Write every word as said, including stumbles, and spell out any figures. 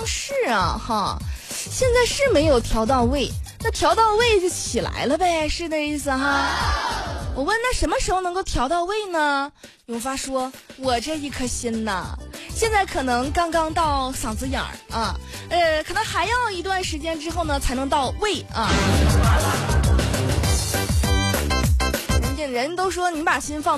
是啊哈，现在是没有调到位，那调到位就起来了呗，是这意思哈。我问那什么时候能够调到位呢？永发说，我这一颗心呐，现在可能刚刚到嗓子眼儿啊，呃，可能还要一段时间之后呢才能到位啊。人都说你把心放